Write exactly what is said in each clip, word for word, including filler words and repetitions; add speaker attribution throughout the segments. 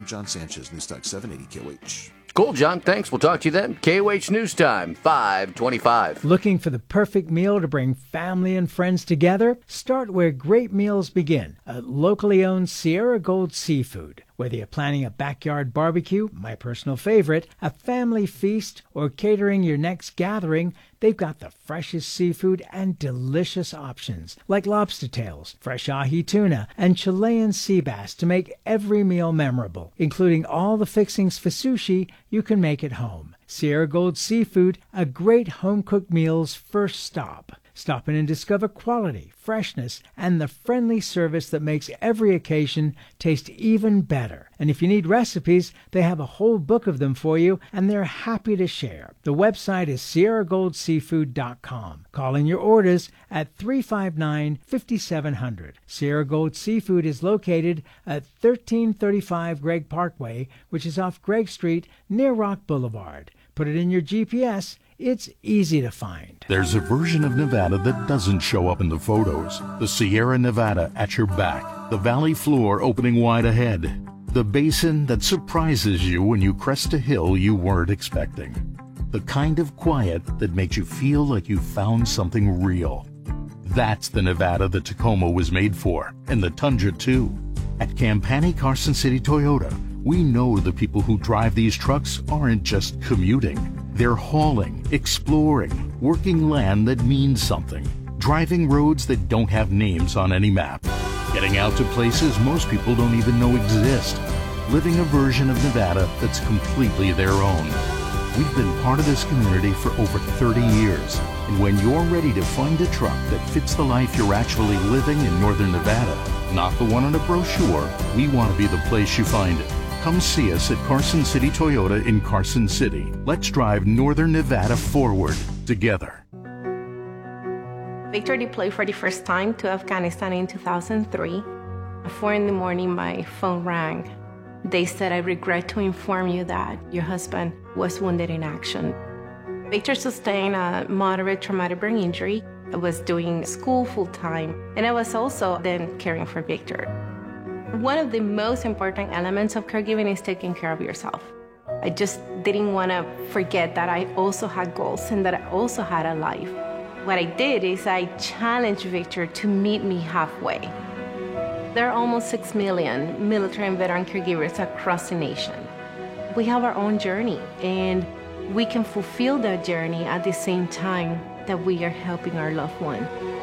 Speaker 1: John Sanchez, News Talk seven eighty K O H.
Speaker 2: Cool, John. Thanks. We'll talk to you then. K O H News Time, five twenty-five.
Speaker 3: Looking for the perfect meal to bring family and friends together? Start where great meals begin, at locally owned Sierra Gold Seafood. Whether you're planning a backyard barbecue, my personal favorite, a family feast, or catering your next gathering, they've got the freshest seafood and delicious options, like lobster tails, fresh ahi tuna, and Chilean sea bass to make every meal memorable, including all the fixings for sushi you can make at home. Sierra Gold Seafood, a great home-cooked meal's first stop. Stop in and discover quality, freshness, and the friendly service that makes every occasion taste even better. And if you need recipes, they have a whole book of them for you, and they're happy to share. The website is sierra gold seafood dot com. Call in your orders at three five nine, five seven zero zero. Sierra Gold Seafood is located at thirteen thirty-five Gregg Parkway, which is off Gregg Street near Rock Boulevard. Put it in your G P S. It's easy to find.
Speaker 4: There's a version of Nevada that doesn't show up in the photos. The Sierra Nevada at your back. The valley floor opening wide ahead. The basin that surprises you when you crest a hill you weren't expecting. The kind of quiet that makes you feel like you found something real. That's the Nevada the Tacoma was made for, and the Tundra too. At Campani Carson City Toyota, we know the people who drive these trucks aren't just commuting. They're hauling, exploring, working land that means something, driving roads that don't have names on any map, getting out to places most people don't even know exist, living a version of Nevada that's completely their own. We've been part of this community for over thirty years, and when you're ready to find a truck that fits the life you're actually living in Northern Nevada, not the one on a brochure, we want to be the place you find it. Come see us at Carson City Toyota in Carson City. Let's drive Northern Nevada forward together.
Speaker 5: Victor deployed for the first time to Afghanistan in two thousand three. At four in the morning, my phone rang. They said, "I regret to inform you that your husband was wounded in action." Victor sustained a moderate traumatic brain injury. I was doing school full-time, and I was also then caring for Victor. One of the most important elements of caregiving is taking care of yourself. I just didn't want to forget that I also had goals and that I also had a life. What I did is I challenged Victor to meet me halfway. There are almost six million military and veteran caregivers across the nation. We have our own journey, and we can fulfill that journey at the same time that we are helping our loved one.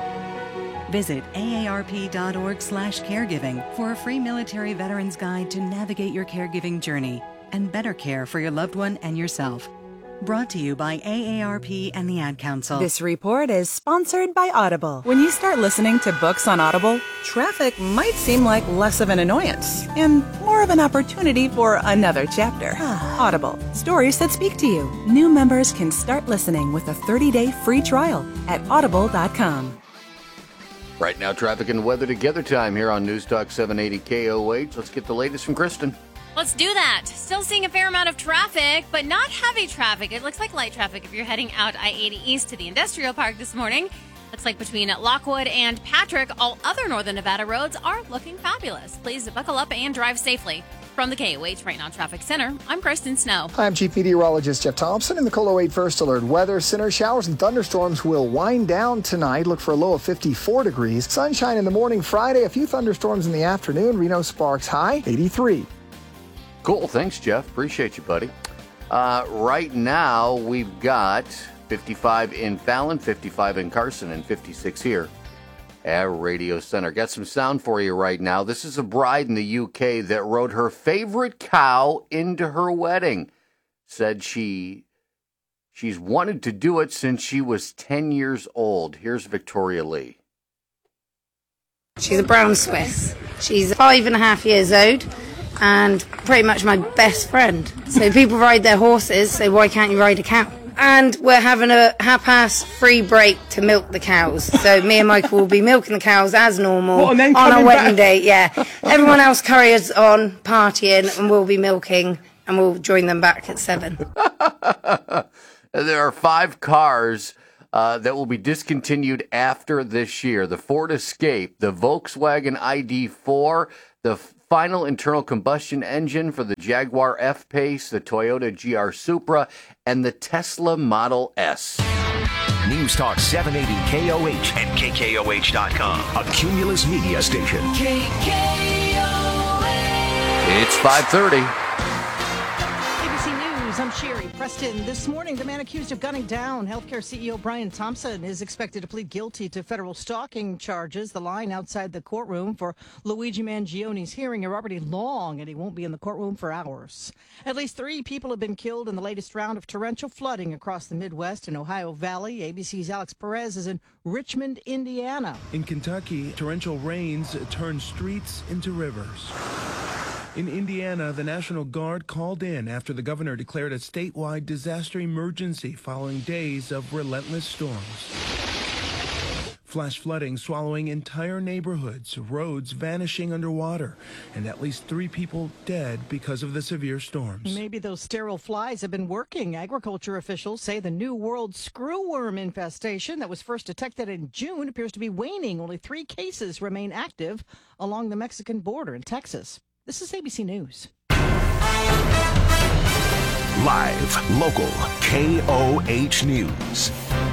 Speaker 6: Visit A A R P dot org slash caregiving for a free military veterans guide to navigate your caregiving journey and better care for your loved one and yourself. Brought to you by A A R P and the Ad Council.
Speaker 7: This report is sponsored by Audible. When you start listening to books on Audible, traffic might seem like less of an annoyance and more of an opportunity for another chapter. Audible, stories that speak to you. New members can start listening with a thirty-day free trial at audible dot com.
Speaker 2: Right now, traffic and weather together time here on News Talk seven eighty K O H. Let's get the latest from Kristen.
Speaker 8: Let's do that. Still seeing a fair amount of traffic, but not heavy traffic. It looks like light traffic if you're heading out I eighty East to the Industrial Park this morning. Looks like between Lockwood and Patrick, all other Northern Nevada roads are looking fabulous. Please buckle up and drive safely. From the K O H Right Now Traffic Center, I'm Kristen Snow.
Speaker 9: I'm Chief Meteorologist Jeff Thompson in the Colo eight First Alert Weather Center. Showers and thunderstorms will wind down tonight. Look for a low of fifty-four degrees. Sunshine in the morning Friday. A few thunderstorms in the afternoon. Reno Sparks high, eighty-three.
Speaker 2: Cool. Thanks, Jeff. Appreciate you, buddy. Uh, right now, we've got fifty-five in Fallon, fifty-five in Carson, and fifty-six here at Radio Center. Got some sound for you right now. This is a bride in the U K that rode her favorite cow into her wedding. Said she she's wanted to do it since she was ten years old. Here's Victoria Lee.
Speaker 10: She's a brown Swiss. She's five and a half years old and pretty much my best friend. So people ride their horses, so why can't you ride a cow? And we're having a half-past free break to milk the cows. So me and Michael will be milking the cows as normal
Speaker 11: what,
Speaker 10: on our wedding back? day. Yeah. Everyone else carries on, partying, and we'll be milking, and we'll join them back at seven.
Speaker 2: There are five cars uh, that will be discontinued after this year. The Ford Escape, the Volkswagen I D four, the final internal combustion engine for the Jaguar F-Pace, the Toyota G R Supra, and the Tesla Model S.
Speaker 11: News Talk seven eighty K O H and K K O H dot com, a Cumulus media station.
Speaker 12: K K O H.
Speaker 2: It's five thirty.
Speaker 13: A B C News, I'm Sherry Preston. This morning, the man accused of gunning down healthcare C E O Brian Thompson is expected to plead guilty to federal stalking charges. The line outside the courtroom for Luigi Mangioni's hearing are already long, and he won't be in the courtroom for hours. At least three people have been killed in the latest round of torrential flooding across the Midwest and Ohio Valley. A B C's Alex Perez is in Richmond, Indiana.
Speaker 14: In Kentucky, torrential rains turned streets into rivers. In Indiana, the National Guard called in after the governor declared a statewide disaster emergency following days of relentless storms. Flash flooding swallowing entire neighborhoods, roads vanishing underwater, and at least three people dead because of the severe storms.
Speaker 13: Maybe those sterile flies have been working. Agriculture officials say the New World screwworm infestation that was first detected in June appears to be waning. Only three cases remain active along the Mexican border in Texas. This is A B C News.
Speaker 11: Live, local, K O H News.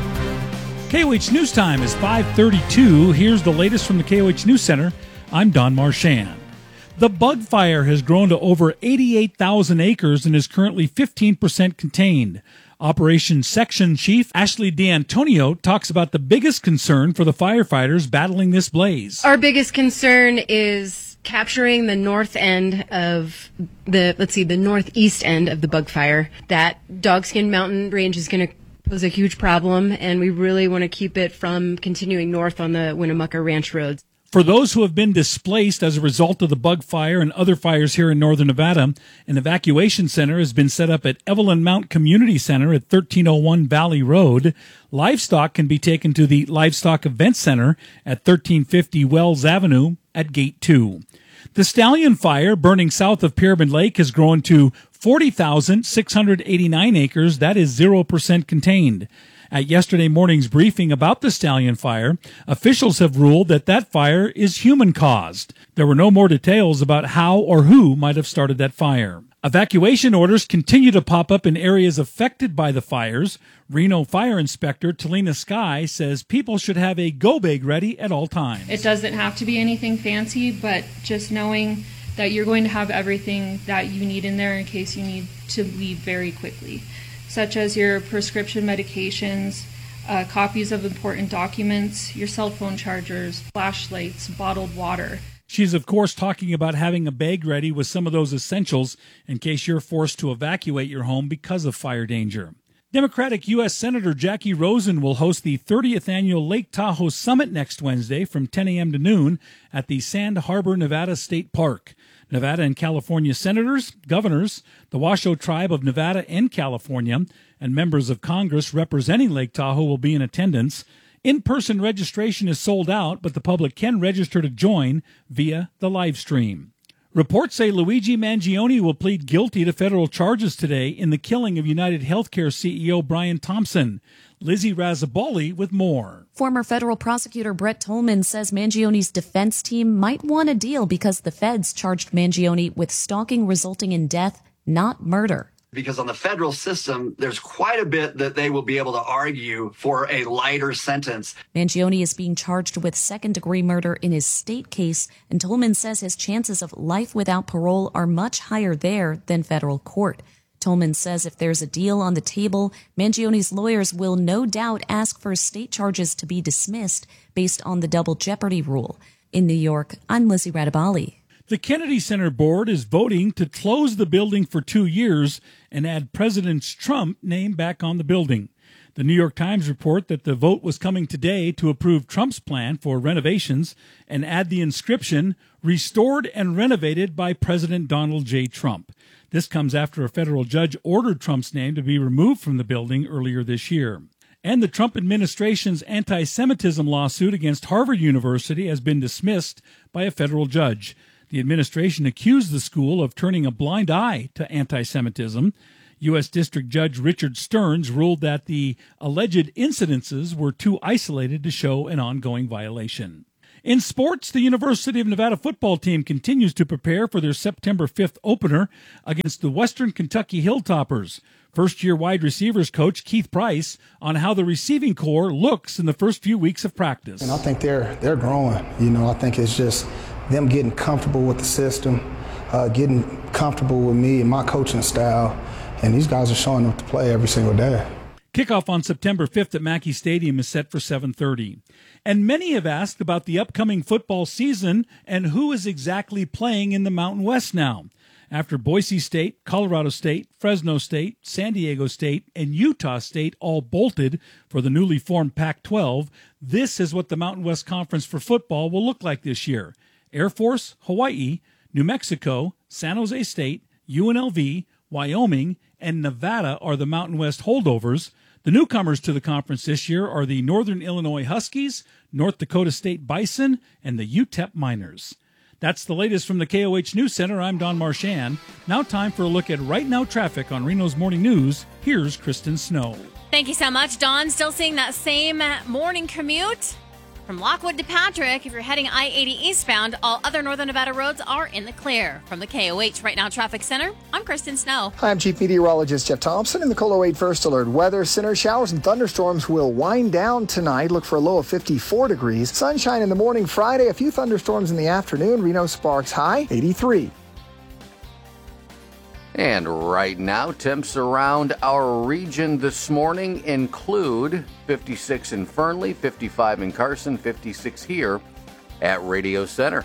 Speaker 15: K O H News Time is five thirty-two. Here's the latest from the K O H News Center. I'm Don Marchand. The bug fire has grown to over eighty-eight thousand acres and is currently fifteen percent contained. Operations Section Chief Ashley D'Antonio talks about the biggest concern for the firefighters battling this blaze.
Speaker 16: Our biggest concern is capturing the north end of the, let's see, the northeast end of the bug fire. That Dogskin Mountain range is going to pose a huge problem, and we really want to keep it from continuing north on the Winnemucca Ranch roads.
Speaker 15: For those who have been displaced as a result of the bug fire and other fires here in northern Nevada, an evacuation center has been set up at Evelyn Mount Community Center at thirteen oh one Valley Road. Livestock can be taken to the Livestock Event Center at thirteen fifty Wells Avenue at Gate two. The Stallion Fire, burning south of Pyramid Lake, has grown to forty thousand six hundred eighty-nine acres. That is zero percent contained. At yesterday morning's briefing about the Stallion Fire, officials have ruled that that fire is human-caused. There were no more details about how or who might have started that fire. Evacuation orders continue to pop up in areas affected by the fires. Reno Fire Inspector Talina Sky says people should have a go bag ready at all times.
Speaker 17: It doesn't have to be anything fancy, but just knowing that you're going to have everything that you need in there in case you need to leave very quickly, such as your prescription medications, uh, copies of important documents, your cell phone chargers, flashlights, bottled water.
Speaker 15: She's, of course, talking about having a bag ready with some of those essentials in case you're forced to evacuate your home because of fire danger. Democratic U S Senator Jackie Rosen will host the thirtieth Annual Lake Tahoe Summit next Wednesday from ten a.m. to noon at the Sand Harbor, Nevada State Park. Nevada and California senators, governors, the Washoe Tribe of Nevada and California, and members of Congress representing Lake Tahoe will be in attendance. In-person registration is sold out, but the public can register to join via the live stream. Reports say Luigi Mangioni will plead guilty to federal charges today in the killing of United Healthcare C E O Brian Thompson. Lizzie Razzaboli with more.
Speaker 18: Former federal prosecutor Brett Tolman says Mangioni's defense team might want a deal because the feds charged Mangioni with stalking resulting in death, not murder.
Speaker 19: Because on the federal system, there's quite a bit that they will be able to argue for a lighter sentence.
Speaker 18: Mangioni is being charged with second-degree murder in his state case, and Tolman says his chances of life without parole are much higher there than federal court. Tolman says if there's a deal on the table, Mangioni's lawyers will no doubt ask for state charges to be dismissed based on the double jeopardy rule. In New York, I'm Lizzie Radabali.
Speaker 15: The Kennedy Center Board is voting to close the building for two years and add President Trump's name back on the building. The New York Times report that the vote was coming today to approve Trump's plan for renovations and add the inscription, "Restored and renovated by President Donald J. Trump." This comes after a federal judge ordered Trump's name to be removed from the building earlier this year. And the Trump administration's anti-Semitism lawsuit against Harvard University has been dismissed by a federal judge. The administration accused the school of turning a blind eye to anti-Semitism. U S. District Judge Richard Stearns ruled that the alleged incidences were too isolated to show an ongoing violation. In sports, the University of Nevada football team continues to prepare for their September fifth opener against the Western Kentucky Hilltoppers. First-year wide receivers coach Keith Price on how the receiving corps looks in the first few weeks of practice.
Speaker 20: And I think they're they're growing. You know, I think it's just them getting comfortable with the system, uh, getting comfortable with me and my coaching style, and these guys are showing up to play every single day.
Speaker 15: Kickoff on September fifth at Mackey Stadium is set for seven thirty. And many have asked about the upcoming football season and who is exactly playing in the Mountain West now. After Boise State, Colorado State, Fresno State, San Diego State, and Utah State all bolted for the newly formed Pac twelve, this is what the Mountain West Conference for football will look like this year. Air Force, Hawaii, New Mexico, San Jose State, U N L V, Wyoming, and Nevada are the Mountain West holdovers. The newcomers to the conference this year are the Northern Illinois Huskies, North Dakota State Bison, and the U T E P Miners. That's the latest from the K O H News Center. I'm Don Marchand. Now time for a look at Right Now traffic on Reno's Morning News. Here's Kristen Snow.
Speaker 8: Thank you so much, Don. Still seeing that same morning commute from Lockwood to Patrick. If you're heading I eighty eastbound, all other Northern Nevada roads are in the clear. From the K O H Right Now Traffic Center, I'm Kristen Snow.
Speaker 9: Hi, I'm Chief Meteorologist Jeff Thompson in the Colo eight First Alert Weather Center. Showers and thunderstorms will wind down tonight. Look for a low of fifty-four degrees. Sunshine in the morning Friday. A few thunderstorms in the afternoon. Reno Sparks high eighty-three.
Speaker 2: And right now, temps around our region this morning include fifty-six in Fernley, fifty-five in Carson, fifty-six here at Radio Center.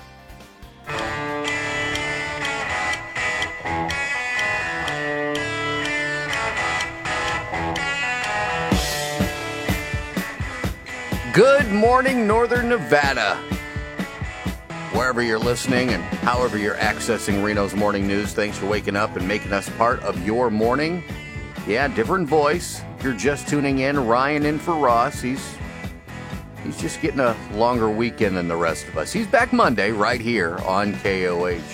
Speaker 2: Good morning, Northern Nevada. Wherever you're listening and however you're accessing Reno's Morning News, thanks for waking up and making us part of your morning. Yeah, different voice. If you're just tuning in, Ryan in for Ross. He's he's just getting a longer weekend than the rest of us. He's back Monday right here on K O H.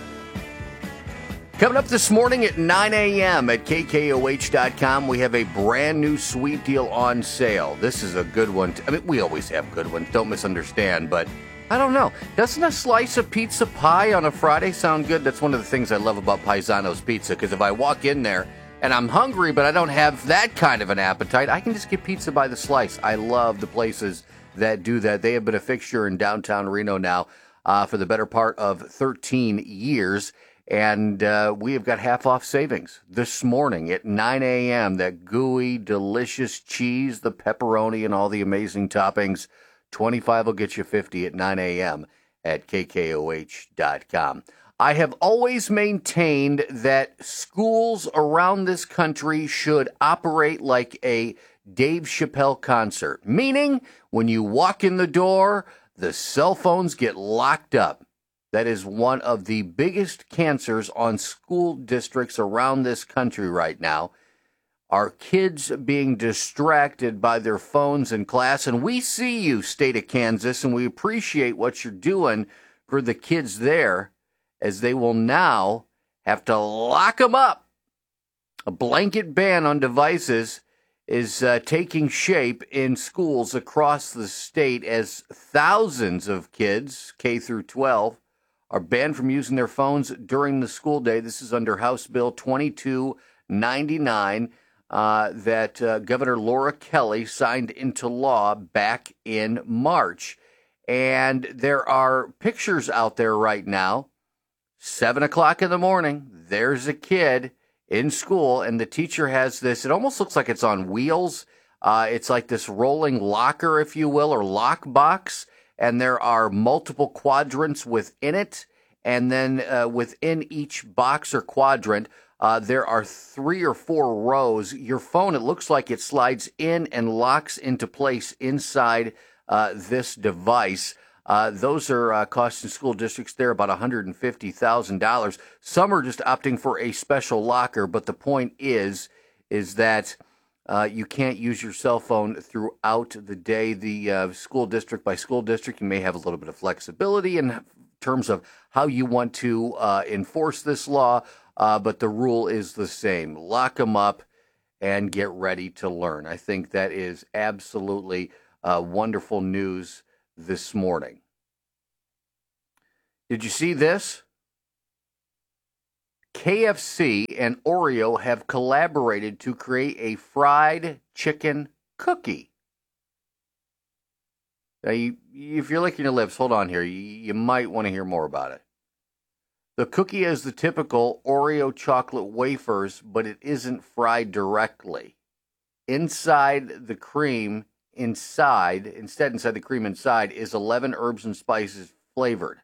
Speaker 2: Coming up this morning at nine a.m. at K K O H dot com, we have a brand new sweet deal on sale. This is a good one. I mean, we always have good ones. Don't misunderstand, but I don't know. Doesn't a slice of pizza pie on a Friday sound good? That's one of the things I love about Paisano's Pizza, because if I walk in there and I'm hungry but I don't have that kind of an appetite, I can just get pizza by the slice. I love the places that do that. They have been a fixture in downtown Reno now uh, for the better part of thirteen years, and uh, we have got half-off savings this morning at nine a.m. That gooey, delicious cheese, the pepperoni, and all the amazing toppings. twenty-five will get you fifty at nine a.m. at K K O H dot com. I have always maintained that schools around this country should operate like a Dave Chappelle concert, meaning when you walk in the door, the cell phones get locked up. That is one of the biggest cancers on school districts around this country right now. Our kids being distracted by their phones in class. And we see you, state of Kansas, and we appreciate what you're doing for the kids there, as they will now have to lock them up. A blanket ban on devices is uh, taking shape in schools across the state as thousands of kids, K through twelve, are banned from using their phones during the school day. This is under House Bill twenty-two ninety-nine. Uh, that uh, Governor Laura Kelly signed into law back in March. And there are pictures out there right now, seven o'clock in the morning, there's a kid in school, and the teacher has this, it almost looks like it's on wheels. Uh, it's like this rolling locker, if you will, or lock box, and there are multiple quadrants within it, and then uh, within each box or quadrant, Uh, there are three or four rows. Your phone, it looks like it slides in and locks into place inside uh, this device. Uh, those are uh, costing school districts there about one hundred fifty thousand dollars. Some are just opting for a special locker, but the point is, is that uh, you can't use your cell phone throughout the day. The uh, school district by school district, you may have a little bit of flexibility in terms of how you want to uh, enforce this law. Uh, but the rule is the same. Lock them up and get ready to learn. I think that is absolutely uh, wonderful news this morning. Did you see this? K F C and Oreo have collaborated to create a fried chicken cookie. Now, you, if you're licking your lips, hold on here. You, you might want to hear more about it. The cookie is the typical Oreo chocolate wafers, but it isn't fried directly. Inside the cream, inside, instead inside the cream inside, is eleven herbs and spices flavored.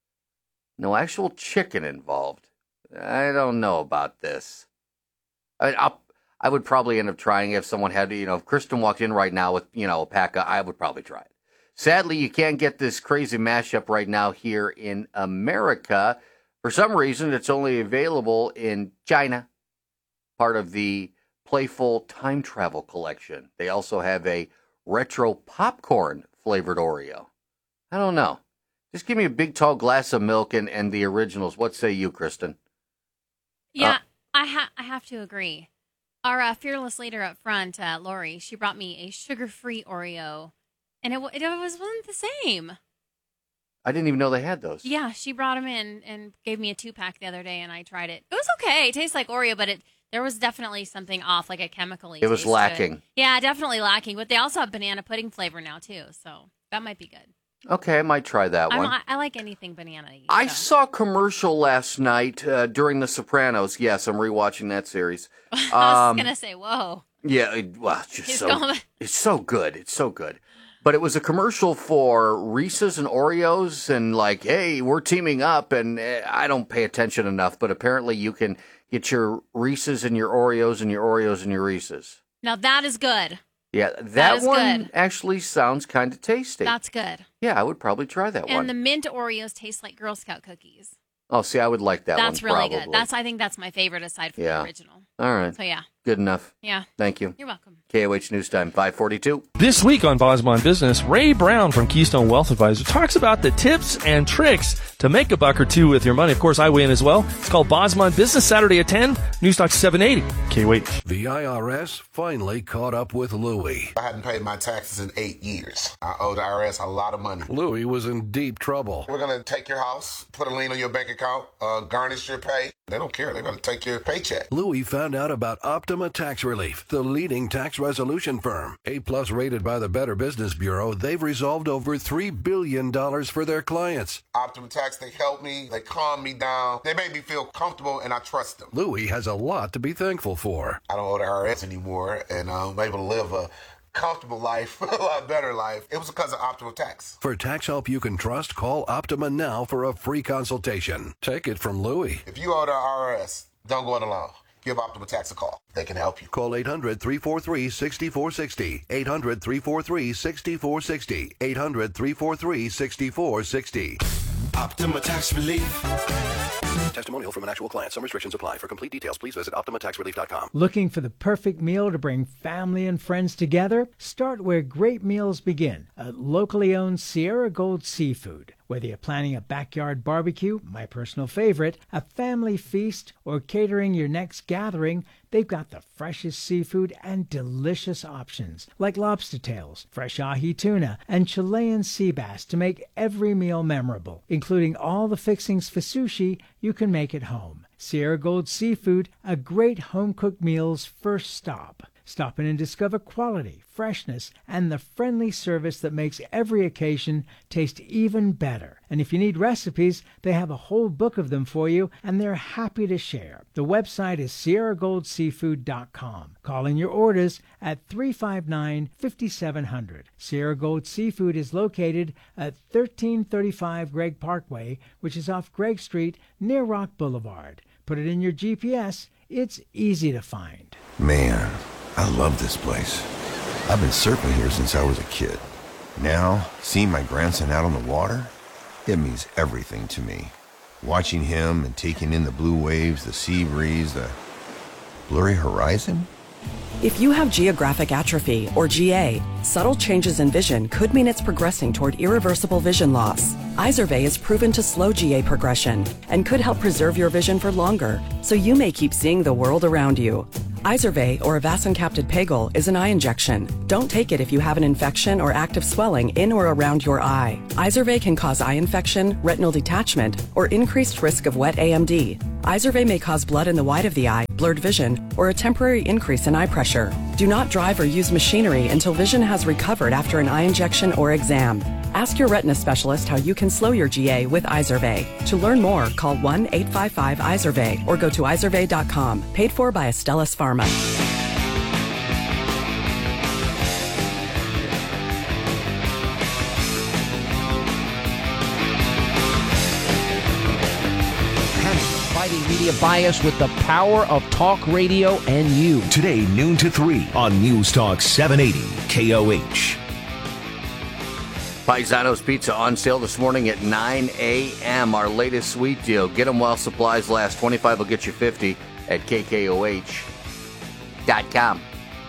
Speaker 2: No actual chicken involved. I don't know about this. I, I'll, I would probably end up trying if someone had to, you know, if Kristen walked in right now with, you know, a pack of, I would probably try it. Sadly, you can't get this crazy mashup right now here in America. For some reason, it's only available in China, part of the Playful Time Travel collection. They also have a retro popcorn flavored Oreo. I don't know. Just give me a big tall glass of milk and, and the originals. What say you, Kristen?
Speaker 8: Yeah, uh, I, ha- I have to agree. Our uh, fearless leader up front, uh, Lori, she brought me a sugar-free Oreo, and it, it was, wasn't the same.
Speaker 2: I didn't even know they had those.
Speaker 8: Yeah, she brought them in and gave me a two-pack the other day, and I tried it. It was okay. It tastes like Oreo, but it there was definitely something off, like a chemical-y
Speaker 2: It was
Speaker 8: taste
Speaker 2: lacking.
Speaker 8: To it. Yeah, definitely lacking, but they also have banana pudding flavor now, too, so that might be good.
Speaker 2: Okay, I might try that
Speaker 8: I'm,
Speaker 2: one.
Speaker 8: I, I like anything banana-y.
Speaker 2: I
Speaker 8: so.
Speaker 2: saw a commercial last night uh, during The Sopranos. Yes, I'm rewatching that series.
Speaker 8: I was
Speaker 2: Um,
Speaker 8: going to say, whoa.
Speaker 2: Yeah, it, well, it's just
Speaker 8: He's
Speaker 2: so
Speaker 8: going-
Speaker 2: it's so good. It's so good. But it was a commercial for Reese's and Oreos, and like, hey, we're teaming up, and eh, I don't pay attention enough, but apparently you can get your Reese's and your Oreos and your Oreos and your Reese's.
Speaker 8: Now, that is good.
Speaker 2: Yeah, that,
Speaker 8: That is
Speaker 2: one
Speaker 8: good.
Speaker 2: actually sounds kind of tasty.
Speaker 8: That's good.
Speaker 2: Yeah, I would probably try that
Speaker 8: And
Speaker 2: one.
Speaker 8: the mint Oreos taste like Girl Scout cookies.
Speaker 2: Oh, see, I would like that
Speaker 8: That's
Speaker 2: one
Speaker 8: really
Speaker 2: probably.
Speaker 8: good. That's I think that's my favorite aside from
Speaker 2: Yeah.
Speaker 8: the original.
Speaker 2: All right.
Speaker 8: So, yeah.
Speaker 2: Good enough.
Speaker 8: Yeah.
Speaker 2: Thank you.
Speaker 8: You're welcome.
Speaker 2: K O H News Time, five forty-two.
Speaker 21: This week on Bosmon Business, Ray Brown from Keystone Wealth Advisor talks about the tips and tricks to make a buck or two with your money. Of course, I weigh in as well. It's called Bosmon Business, Saturday at ten, News Talk seven eighty. K O H.
Speaker 22: The I R S finally caught up with Louie.
Speaker 23: I hadn't paid my taxes in eight years. I owe the I R S a lot of money.
Speaker 22: Louie was in deep trouble.
Speaker 23: We're going to take your house, put a lien on your bank account, uh, garnish your pay. They don't care. They're going to take your paycheck.
Speaker 22: Louie found out about Optima Tax Relief, the leading tax resolution firm. A-plus rated by the Better Business Bureau, they've resolved over three billion dollars for their clients.
Speaker 23: Optima Tax, they help me. They calm me down. They make me feel comfortable, and I trust them.
Speaker 22: Louie has a lot to be thankful for.
Speaker 23: I don't owe the I R S anymore, and uh, I'm able to live a comfortable life, a lot better life. It was because of Optima Tax.
Speaker 22: For tax help you can trust, call Optima now for a free consultation. Take it from Louie.
Speaker 23: If you owe the I R S, don't go it alone. Give Optima Tax a call. They can help you.
Speaker 22: Call eight hundred, three four three, six four six zero. eight hundred, three four three, six four six zero. eight hundred, three four three, six four six zero.
Speaker 11: Optima Tax Relief.
Speaker 22: Testimonial from an actual client. Some restrictions apply. For complete details, please visit optima tax relief dot com.
Speaker 3: Looking for the perfect meal to bring family and friends together? Start where great meals begin, at locally owned Sierra Gold Seafood. Whether you're planning a backyard barbecue, my personal favorite, a family feast, or catering your next gathering, they've got the freshest seafood and delicious options, like lobster tails, fresh ahi tuna, and Chilean sea bass to make every meal memorable, including all the fixings for sushi you can make at home. Sierra Gold Seafood, a great home-cooked meal's first stop. Stop in and discover quality, freshness, and the friendly service that makes every occasion taste even better. And if you need recipes, they have a whole book of them for you, and they're happy to share. The website is sierra gold seafood dot com. Call in your orders at three five nine, five seven zero zero. Sierra Gold Seafood is located at thirteen thirty-five Gregg Parkway, which is off Gregg Street near Rock Boulevard. Put it in your G P S. It's easy to find.
Speaker 24: Man, I love this place. I've been surfing here since I was a kid. Now, seeing my grandson out on the water, it means everything to me. Watching him and taking in the blue waves, the sea breeze, the blurry horizon.
Speaker 25: If you have geographic atrophy, or G A, subtle changes in vision could mean it's progressing toward irreversible vision loss. Izervay is proven to slow G A progression and could help preserve your vision for longer, so you may keep seeing the world around you. Izervay, or avacincaptad pegol, is an eye injection. Don't take it if you have an infection or active swelling in or around your eye. Izervay can cause eye infection, retinal detachment, or increased risk of wet A M D. Izervay may cause blood in the white of the eye, blurred vision, or a temporary increase in eye pressure. Do not drive or use machinery until vision has recovered after an eye injection or exam. Ask your retina specialist how you can slow your G A with Izervay. To learn more, call one eight five five Izervay or go to izervay dot com. Paid for by Astellas Pharma.
Speaker 1: Fighting media bias with the power of talk radio and you.
Speaker 11: Today, noon to three on News Talk seven eighty K O H.
Speaker 2: Paisano's Pizza on sale this morning at nine a.m. Our latest sweet deal. Get them while supplies last. twenty-five will get you fifty at K K O H dot com.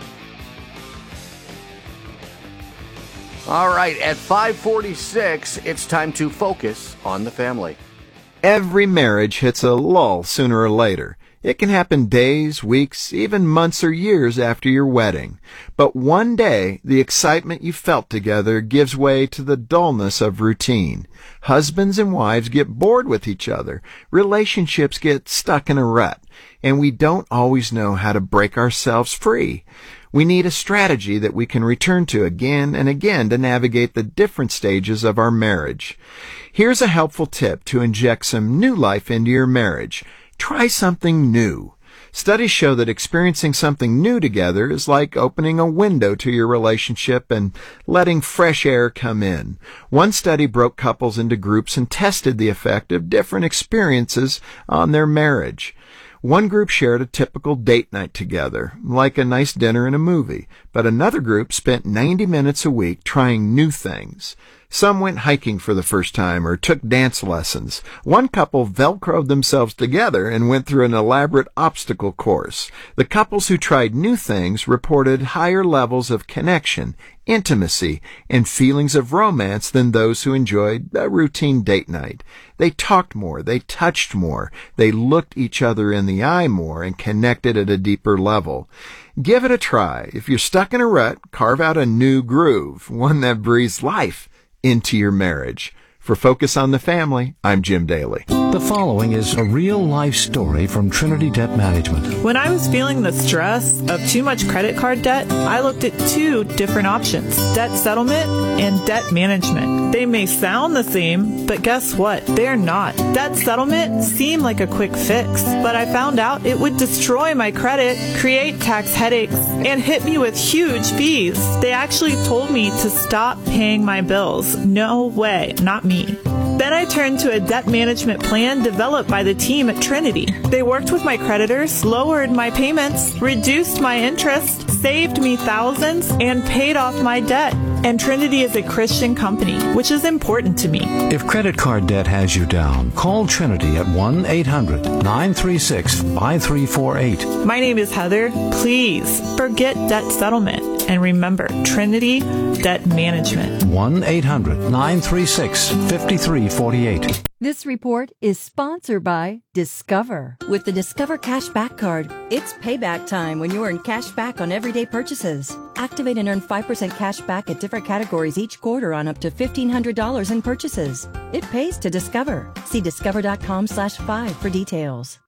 Speaker 2: All right, at five forty-six, it's time to focus on the family.
Speaker 4: Every marriage hits a lull sooner or later. It can happen days, weeks, even months or years after your wedding. But one day, the excitement you felt together gives way to the dullness of routine. Husbands and wives get bored with each other. Relationships get stuck in a rut. And we don't always know how to break ourselves free. We need a strategy that we can return to again and again to navigate the different stages of our marriage. Here's a helpful tip to inject some new life into your marriage. Try something new. Studies show that experiencing something new together is like opening a window to your relationship and letting fresh air come in. One study broke couples into groups and tested the effect of different experiences on their marriage. One group shared a typical date night together, like a nice dinner and a movie, but another group spent ninety minutes a week trying new things. Some went hiking for the first time or took dance lessons. One couple Velcroed themselves together and went through an elaborate obstacle course. The couples who tried new things reported higher levels of connection, intimacy, and feelings of romance than those who enjoyed a routine date night. They talked more, they touched more, they looked each other in the eye more and connected at a deeper level. Give it a try. If you're stuck in a rut, carve out a new groove, one that breathes life into your marriage. For Focus on the Family, I'm Jim Daly.
Speaker 1: The following is a real-life story from Trinity Debt Management.
Speaker 5: When I was feeling the stress of too much credit card debt, I looked at two different options, debt settlement and debt management. They may sound the same, but guess what? They're not. Debt settlement seemed like a quick fix, but I found out it would destroy my credit, create tax headaches, and hit me with huge fees. They actually told me to stop paying my bills. No way, not me. Then I turned to a debt management plan developed by the team at Trinity. They worked with my creditors, lowered my payments, reduced my interest, saved me thousands, and paid off my debt. And Trinity is a Christian company, which is important to me.
Speaker 1: If credit card debt has you down, call Trinity at one eight hundred nine three six five three four eight.
Speaker 5: My name is Heather. Please forget debt settlement. And remember, Trinity Debt Management.
Speaker 1: one eight hundred nine three six five three four eight.
Speaker 6: This report is sponsored by Discover. With the Discover Cashback Card, it's payback time when you earn cash back on everyday purchases. Activate and earn five percent cash back at different categories each quarter on up to fifteen hundred dollars in purchases. It pays to Discover. See discover.com slash five for details.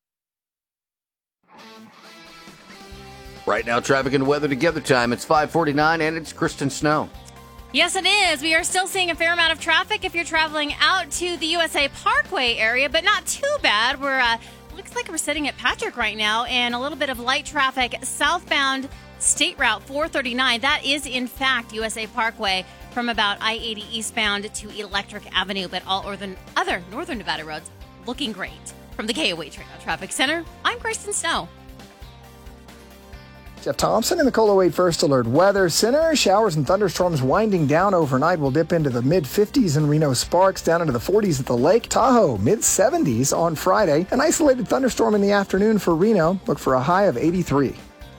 Speaker 2: Right now, traffic and weather together time. It's five forty-nine and it's Kristen Snow.
Speaker 8: Yes, it is. We are still seeing a fair amount of traffic if you're traveling out to the U S A Parkway area, but not too bad. We're uh, looks like we're sitting at Patrick right now, and a little bit of light traffic southbound State Route four thirty-nine. That is, in fact, U S A Parkway from about I eighty eastbound to Electric Avenue, but all northern, other northern Nevada roads looking great. From the K O H Radar Traffic Center, I'm Kristen Snow.
Speaker 9: Jeff Thompson in the Colo eight First Alert Weather Center. Showers and thunderstorms winding down overnight. Will dip into the mid fifties in Reno Sparks, down into the forties at the lake. Tahoe, mid seventies on Friday. An isolated thunderstorm in the afternoon for Reno. Look for a high of eighty-three.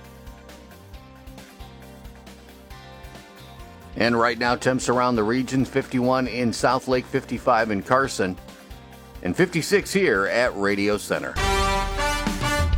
Speaker 2: And right now, temps around the region, fifty-one in South Lake, fifty-five in Carson, and fifty-six here at Radio Center.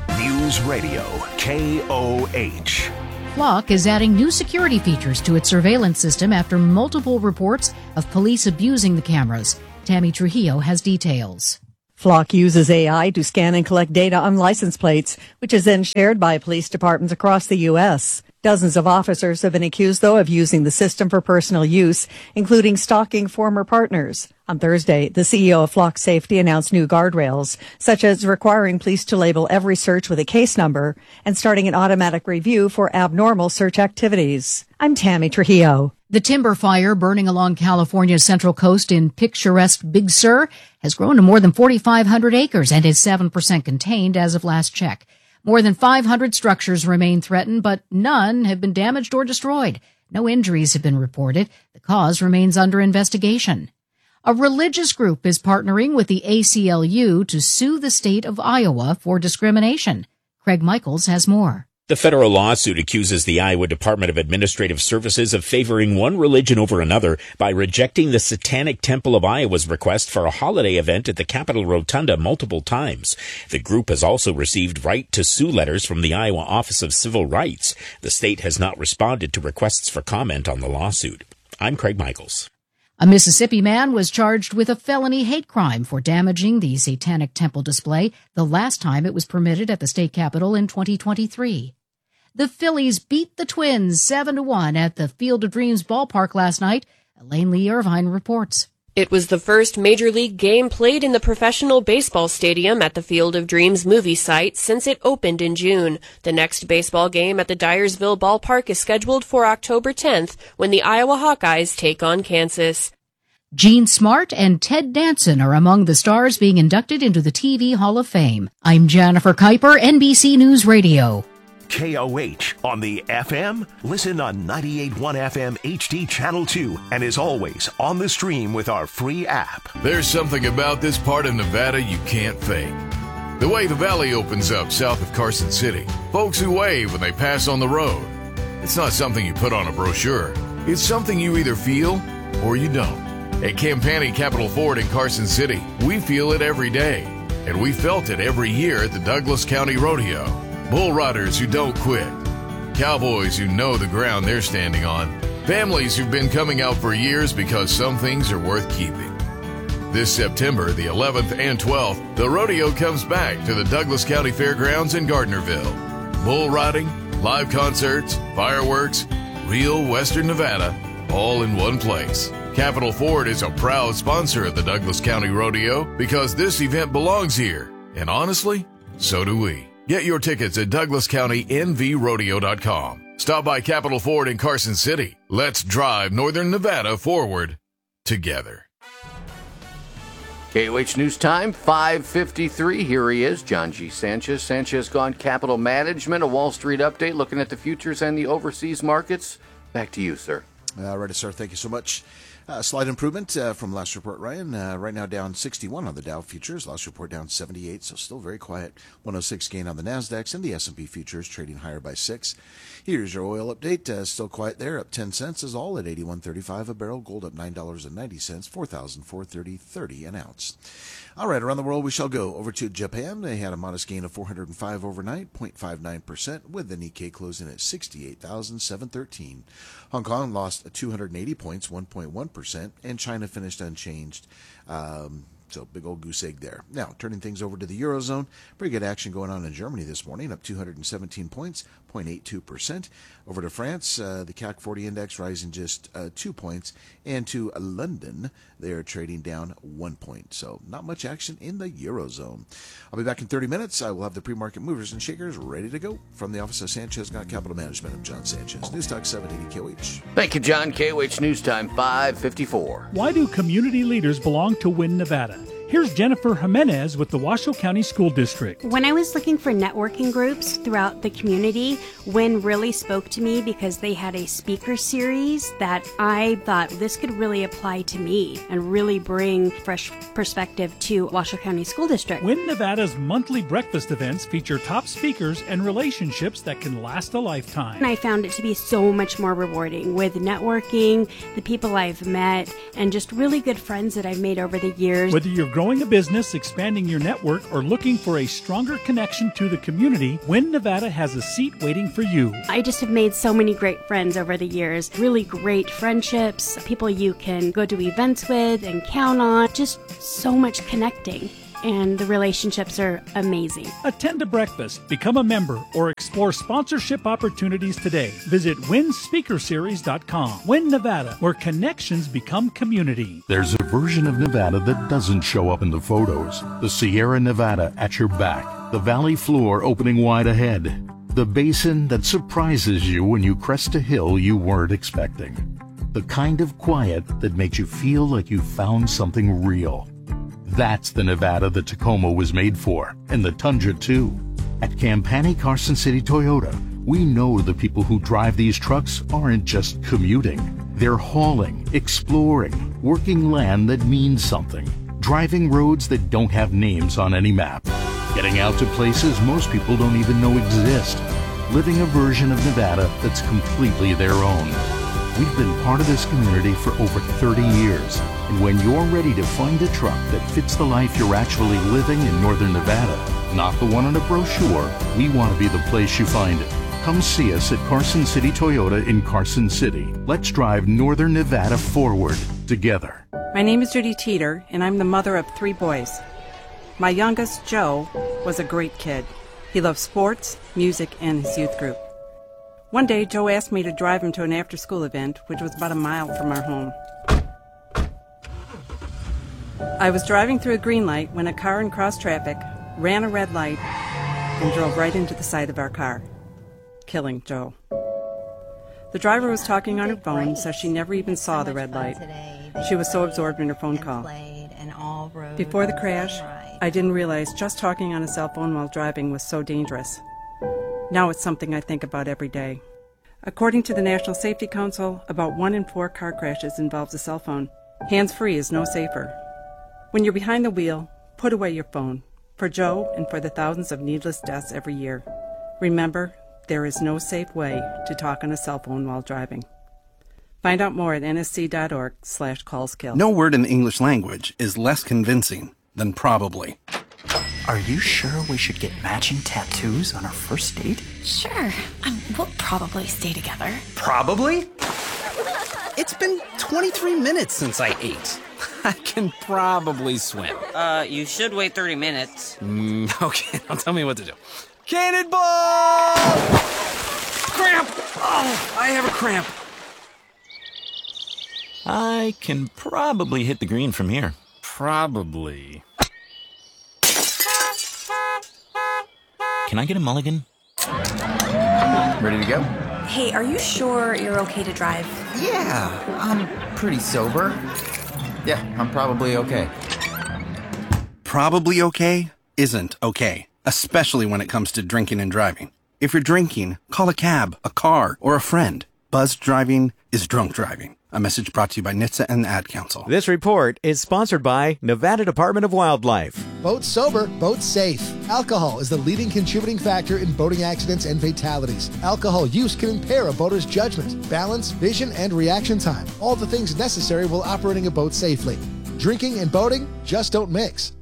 Speaker 11: News Radio, K O H.
Speaker 7: Flock is adding new security features to its surveillance system after multiple reports of police abusing the cameras. Tammy Trujillo has details.
Speaker 10: Flock uses A I to scan and collect data on license plates, which is then shared by police departments across the U S. Dozens of officers have been accused, though, of using the system for personal use, including stalking former partners. On Thursday, the C E O of Flock Safety announced new guardrails, such as requiring police to label every search with a case number and starting an automatic review for abnormal search activities. I'm Tammy Trujillo.
Speaker 7: The timber fire burning along California's central coast in picturesque Big Sur has grown to more than forty-five hundred acres and is seven percent contained as of last check. More than five hundred structures remain threatened, but none have been damaged or destroyed. No injuries have been reported. The cause remains under investigation. A religious group is partnering with the A C L U to sue the state of Iowa for discrimination. Craig Michaels has more.
Speaker 12: The federal lawsuit accuses the Iowa Department of Administrative Services of favoring one religion over another by rejecting the Satanic Temple of Iowa's request for a holiday event at the Capitol Rotunda multiple times. The group has also received right to sue letters from the Iowa Office of Civil Rights. The state has not responded to requests for comment on the lawsuit. I'm Craig Michaels.
Speaker 7: A Mississippi man was charged with a felony hate crime for damaging the Satanic Temple display the last time it was permitted at the state capitol in twenty twenty-three. The Phillies beat the Twins seven to one at the Field of Dreams ballpark last night. Elaine Lee Irvine reports.
Speaker 13: It was the first Major League game played in the professional baseball stadium at the Field of Dreams movie site since it opened in June. The next baseball game at the Dyersville ballpark is scheduled for October tenth when the Iowa Hawkeyes take on Kansas.
Speaker 7: Gene Smart and Ted Danson are among the stars being inducted into the T V Hall of Fame. I'm Jennifer Kuiper, N B C News Radio.
Speaker 11: K O H on the F M. Listen on ninety-eight point one F M H D Channel two and as always on the stream with our free app.
Speaker 14: There's something about this part of Nevada you can't fake. The way the valley opens up south of Carson City. Folks who wave when they pass on the road. It's not something you put on a brochure. It's something you either feel or you don't. At Campani Capital Ford in Carson City, we feel it every day. And we felt it every year at the Douglas County Rodeo. Bull riders who don't quit. Cowboys who know the ground they're standing on. Families who've been coming out for years because some things are worth keeping. This September, the eleventh and twelfth, the rodeo comes back to the Douglas County Fairgrounds in Gardnerville. Bull riding, live concerts, fireworks, real Western Nevada, all in one place. Capital Ford is a proud sponsor of the Douglas County Rodeo because this event belongs here. And honestly, so do we. Get your tickets at douglas county n v rodeo dot com. Stop by Capital Ford in Carson City. Let's drive Northern Nevada forward together.
Speaker 2: K O H News Time, five fifty-three. Here he is, John G. Sanchez. Sanchez Gone Capital Management, a Wall Street update looking at the futures and the overseas markets. Back to you, sir.
Speaker 26: Uh, ready, sir. Thank you so much. Uh, slight improvement uh, from last report, Ryan. Uh, right now down sixty-one on the Dow futures. Last report down seventy-eight, so still very quiet. one oh six gain on the NASDAQ and the S and P futures trading higher by six. Here's your oil update. Uh, still quiet there, up ten cents is all at eighty-one thirty-five a barrel. Gold up nine dollars and ninety cents, four thousand four hundred thirty dollars and thirty cents an ounce. All right, around the world we shall go. Over to Japan. They had a modest gain of four hundred five overnight, zero point five nine percent, with the Nikkei closing at sixty-eight thousand seven hundred thirteen. Hong Kong lost two hundred eighty points, one point one percent, and China finished unchanged. Um, so big old goose egg there. Now, turning things over to the Eurozone. Pretty good action going on in Germany this morning, up two hundred seventeen points, zero point eight two percent. Over to France, uh, the C A C forty index rising just uh, two points. And to uh, London, they are trading down one point. So not much action in the Eurozone. I'll be back in thirty minutes. I will have the pre-market movers and shakers ready to go. From the office of Sanchez Gone Capital Management, I'm John Sanchez. News Talk seven eighty K O H.
Speaker 2: Thank you, John. K O H News Time, five fifty-four.
Speaker 15: Why do community leaders belong to Win Nevada? Here's Jennifer Jimenez with the Washoe County School District.
Speaker 27: When I was looking for networking groups throughout the community, Win really spoke to me because they had a speaker series that I thought this could really apply to me and really bring fresh perspective to Washoe County School District.
Speaker 15: Win Nevada's monthly breakfast events feature top speakers and relationships that can last a lifetime.
Speaker 27: And I found it to be so much more rewarding with networking, the people I've met, and just really good friends that I've made over the years.
Speaker 15: Whether you're growing growing a business, expanding your network, or looking for a stronger connection to the community, Wynn Nevada has a seat waiting for you.
Speaker 27: I just have made so many great friends over the years. Really great friendships, people you can go to events with and count on. Just so much connecting. And the relationships are amazing.
Speaker 15: Attend a breakfast, become a member, or explore sponsorship opportunities today. Visit win speaker series dot com. Wynn Nevada, where connections become community.
Speaker 16: There's a version of Nevada that doesn't show up in the photos. The Sierra Nevada at your back. The valley floor opening wide ahead. The basin that surprises you when you crest a hill you weren't expecting. The kind of quiet that makes you feel like you found something real. That's the Nevada the Tacoma was made for, and the Tundra too. At Campani Carson City Toyota, we know the people who drive these trucks aren't just commuting. They're hauling, exploring, working land that means something, driving roads that don't have names on any map, getting out to places most people don't even know exist, living a version of Nevada that's completely their own. We've been part of this community for over thirty years, and when you're ready to find a truck that fits the life you're actually living in Northern Nevada, not the one on a brochure, we want to be the place you find it. Come see us at Carson City Toyota in Carson City. Let's drive Northern Nevada forward together.
Speaker 17: My name is Judy Teeter, and I'm the mother of three boys. My youngest, Joe, was a great kid. He loved sports, music, and his youth group. One day, Joe asked me to drive him to an after-school event, which was about a mile from our home. I was driving through a green light when a car in cross traffic ran a red light and drove right into the side of our car, killing Joe. The driver was talking on her phone, so she never even saw the red light. She was so absorbed in her phone call. Before the crash, I didn't realize just talking on a cell phone while driving was so dangerous. Now it's something I think about every day. According to the National Safety Council, about one in four car crashes involves a cell phone. Hands-free is no safer. When you're behind the wheel, put away your phone. For Joe and for the thousands of needless deaths every year. Remember, there is no safe way to talk on a cell phone while driving. Find out more at N S C dot org slash calls kill.
Speaker 18: No word in the English language is less convincing than probably.
Speaker 19: Are you sure we should get matching tattoos on our first date?
Speaker 20: Sure. Um, we'll probably stay together.
Speaker 19: Probably?
Speaker 18: It's been twenty-three minutes since I ate. I can probably swim.
Speaker 21: Uh, you should wait thirty minutes.
Speaker 18: Mm, okay, now tell me what to do. Cannonball! Cramp! Oh, I have a cramp.
Speaker 23: I can probably hit the green from here.
Speaker 18: Probably.
Speaker 23: Can I get a mulligan?
Speaker 2: Ready to go?
Speaker 20: Hey, are you sure you're okay to drive?
Speaker 28: Yeah, I'm pretty sober. Yeah, I'm probably okay.
Speaker 18: Probably okay isn't okay, especially when it comes to drinking and driving. If you're drinking, call a cab, a car, or a friend. Buzzed driving is drunk driving. A message brought to you by N H T S A and the Ad Council.
Speaker 29: This report is sponsored by Nevada Department of Wildlife.
Speaker 30: Boat sober, boat safe. Alcohol is the leading contributing factor in boating accidents and fatalities. Alcohol use can impair a boater's judgment, balance, vision, and reaction time. All the things necessary while operating a boat safely. Drinking and boating just don't mix.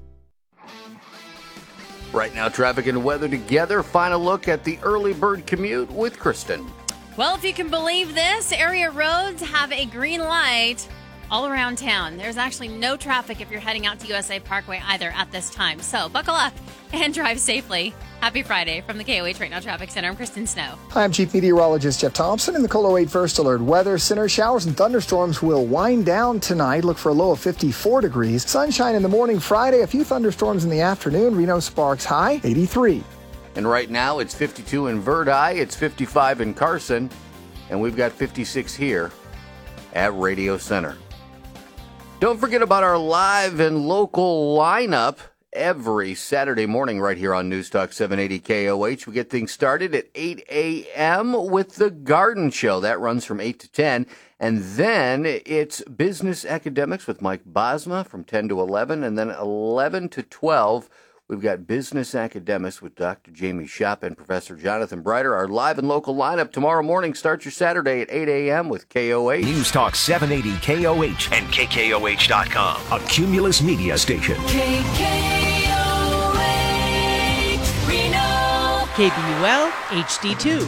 Speaker 2: Right now, traffic and weather together. Final look at the early bird commute with Kristen.
Speaker 8: Well, if you can believe this, area roads have a green light all around town. There's actually no traffic if you're heading out to U S A Parkway either at this time. So buckle up and drive safely. Happy Friday from the K O H Right Now Traffic Center. I'm Kristen Snow.
Speaker 9: Hi, I'm Chief Meteorologist Jeff Thompson in the Colo eight First Alert. Weather center showers and thunderstorms will wind down tonight. Look for a low of fifty-four degrees. Sunshine in the morning Friday. A few thunderstorms in the afternoon. Reno Sparks high eighty-three.
Speaker 2: And right now it's fifty-two in Verdi, it's fifty-five in Carson, and we've got fifty-six here at Radio Center. Don't forget about our live and local lineup every Saturday morning right here on News Talk seven eighty K O H. We get things started at eight a.m. with the Garden Show. That runs from eight to ten. And then it's Business Academics with Mike Bosma from ten to eleven, and then eleven to twelve We've got Business Academics with Doctor Jamie Schaap and Professor Jonathan Brighter. Our live and local lineup tomorrow morning. Start your Saturday at eight a.m. with K O H.
Speaker 11: News Talk seven eighty K O H and K K O H dot com. A Cumulus Media station.
Speaker 1: K K O H, Reno.
Speaker 3: K B U L H D two.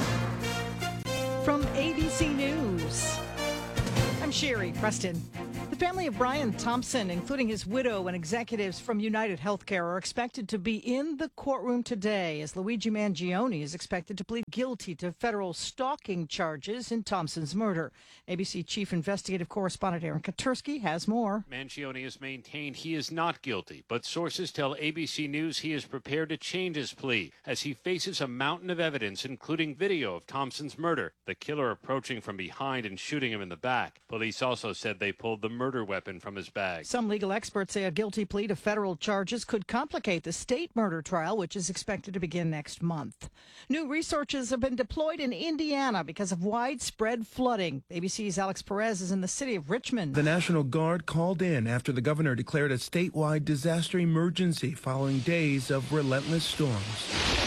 Speaker 3: From A B C News, I'm Sherry Preston. The family of Brian Thompson, including his widow and executives from United Healthcare, are expected to be in the courtroom today as Luigi Mangione is expected to plead guilty to federal stalking charges in Thompson's murder. A B C Chief Investigative Correspondent Aaron Katursky has more.
Speaker 4: Mangione has maintained he is not guilty, but sources tell A B C News he is prepared to change his plea as he faces a mountain of evidence, including video of Thompson's murder, the killer approaching from behind and shooting him in the back. Police also said they pulled the murder weapon from his bag.
Speaker 3: Some legal experts say a guilty plea to federal charges could complicate the state murder trial, which is expected to begin next month. New researchers have been deployed in Indiana because of widespread flooding. A B C's Alex Perez is in the city of Richmond.
Speaker 5: The National Guard called in after the governor declared a statewide disaster emergency following days of relentless storms.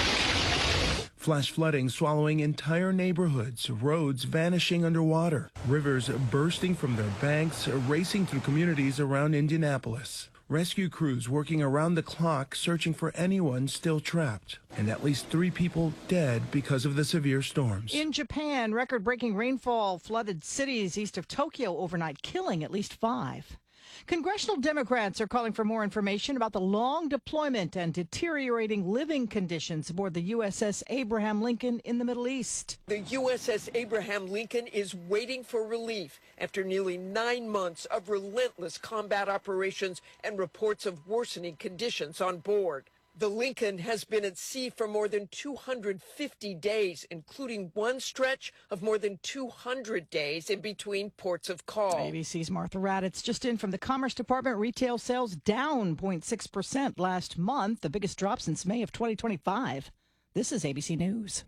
Speaker 5: Flash flooding swallowing entire neighborhoods, roads vanishing underwater, rivers bursting from their banks, racing through communities around Indianapolis. Rescue crews working around the clock searching for anyone still trapped, and at least three people dead because of the severe storms.
Speaker 3: In Japan, record-breaking rainfall flooded cities east of Tokyo overnight, killing at least five. Congressional Democrats are calling for more information about the long deployment and deteriorating living conditions aboard the U S S Abraham Lincoln in the Middle East.
Speaker 6: The U S S Abraham Lincoln is waiting for relief after nearly nine months of relentless combat operations and reports of worsening conditions on board. The Lincoln has been at sea for more than two hundred fifty days, including one stretch of more than two hundred days in between ports of call.
Speaker 3: A B C's Martha Raddatz just in from the Commerce Department. Retail sales down zero point six percent last month, the biggest drop since May of twenty twenty-five. This is A B C News.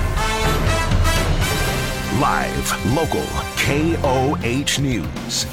Speaker 11: Live, local, K O H News.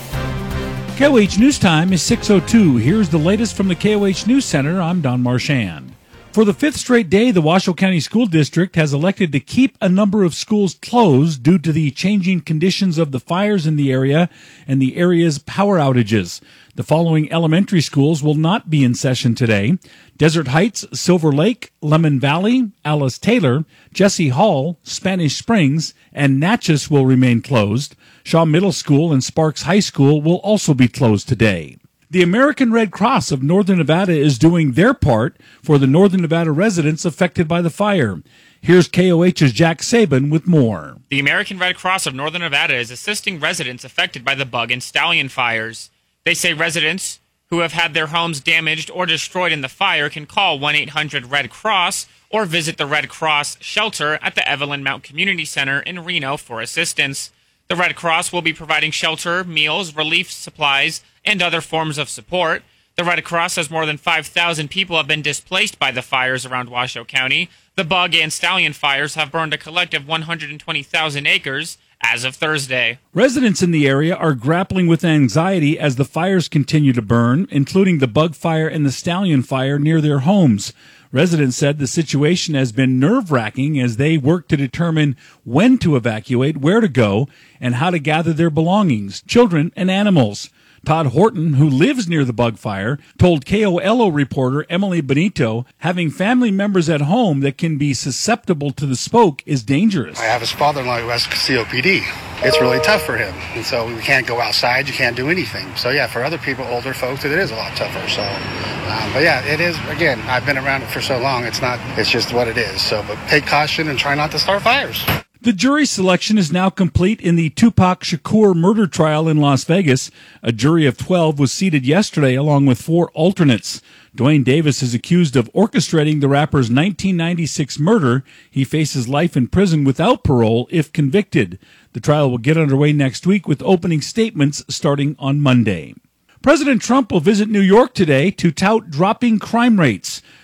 Speaker 15: K O H News Time is six oh two. Here's the latest from the K O H News Center. I'm Don Marchand. For the fifth straight day, the Washoe County School District has elected to keep a number of schools closed due to the changing conditions of the fires in the area and the area's power outages. The following elementary schools will not be in session today: Desert Heights, Silver Lake, Lemon Valley, Alice Taylor, Jesse Hall, Spanish Springs, and Natchez will remain closed. Shaw Middle School and Sparks High School will also be closed today. The American Red Cross of Northern Nevada is doing their part for the Northern Nevada residents affected by the fire. Here's K O H's Jack Sabin with more.
Speaker 10: The American Red Cross of Northern Nevada is assisting residents affected by the Bug and Stallion fires. They say residents who have had their homes damaged or destroyed in the fire can call one eight hundred red cross or visit the Red Cross shelter at the Evelyn Mount Community Center in Reno for assistance. The Red Cross will be providing shelter, meals, relief supplies, and other forms of support. The Red Cross says more than five thousand people have been displaced by the fires around Washoe County. The Bug and Stallion fires have burned a collective one hundred twenty thousand acres as of Thursday.
Speaker 15: Residents in the area are grappling with anxiety as the fires continue to burn, including the Bug fire and the Stallion fire near their homes. Residents said the situation has been nerve-wracking as they work to determine when to evacuate, where to go, and how to gather their belongings, children and animals. Todd Horton, who lives near the Bug fire, told K O L O reporter Emily Benito having family members at home that can be susceptible to the smoke is dangerous.
Speaker 12: I have his father-in-law who has C O P D. It's really tough for him, and so we can't go outside, you can't do anything. So yeah, for other people, older folks, it is a lot tougher. So, um, but yeah, it is, again, I've been around it for so long, it's not, it's just what it is. So, but take caution and try not to start fires.
Speaker 15: The jury selection is now complete in the Tupac Shakur murder trial in Las Vegas. A jury of twelve was seated yesterday along with four alternates. Dwayne Davis is accused of orchestrating the rapper's nineteen ninety-six murder. He faces life in prison without parole if convicted. The trial will get underway next week with opening statements starting on Monday. President Trump will visit New York today to tout dropping crime rates.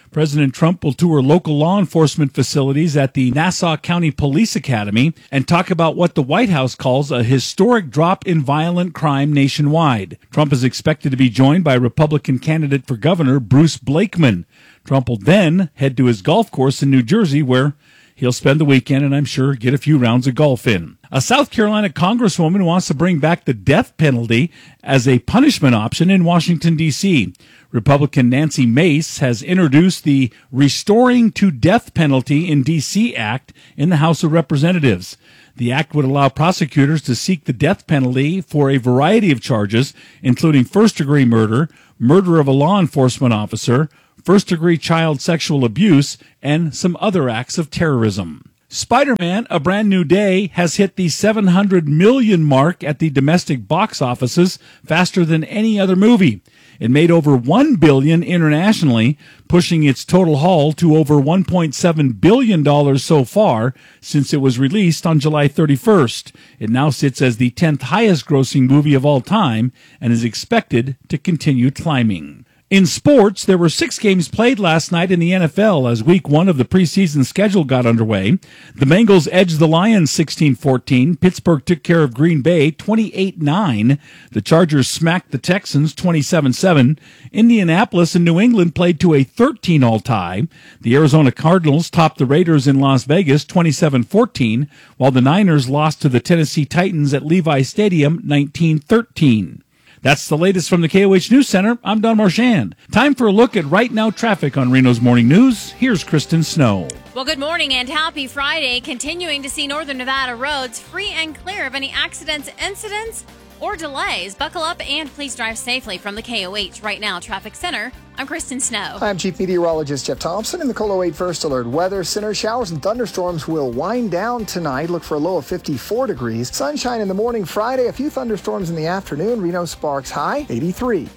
Speaker 15: President Trump will tour local law enforcement facilities at the Nassau County Police Academy and talk about what the White House calls a historic drop in violent crime nationwide. Trump is expected to be joined by Republican candidate for governor Bruce Blakeman. Trump will then head to his golf course in New Jersey, where he'll spend the weekend and I'm sure get a few rounds of golf in. A South Carolina congresswoman wants to bring back the death penalty as a punishment option in Washington, D C. Republican Nancy Mace has introduced the Restoring to Death Penalty in D C Act in the House of Representatives. The act would allow prosecutors to seek the death penalty for a variety of charges, including first-degree murder, murder of a law enforcement officer, first-degree child sexual abuse, and some other acts of terrorism. Spider-Man: A Brand New Day has hit the seven hundred million mark at the domestic box offices faster than any other movie. It made over one billion dollars internationally, pushing its total haul to over one point seven billion dollars so far since it was released on July thirty-first. It now sits as the tenth highest grossing movie of all time and is expected to continue climbing. In sports, there were six games played last night in the N F L as week one of the preseason schedule got underway. The Bengals edged the Lions sixteen fourteen. Pittsburgh took care of Green Bay twenty-eight nine. The Chargers smacked the Texans twenty-seven seven. Indianapolis and New England played to a thirteen all tie. The Arizona Cardinals topped the Raiders in Las Vegas twenty-seven fourteen, while the Niners lost to the Tennessee Titans at Levi Stadium nineteen thirteen. That's the latest from the K O H News Center. I'm Don Marchand. Time for a look at right now traffic on Reno's Morning News. Here's Kristen Snow.
Speaker 8: Well, good morning and happy Friday. Continuing to see Northern Nevada roads free and clear of any accidents, incidents, or delays. Buckle up and please drive safely from the K O H Right Now Traffic Center. I'm Kristen Snow.
Speaker 9: I'm Chief Meteorologist Jeff Thompson in the Colo eight First Alert Weather Center. Showers and thunderstorms will wind down tonight. Look for a low of fifty-four degrees. Sunshine in the morning Friday. A few thunderstorms in the afternoon. Reno Sparks high eighty-three.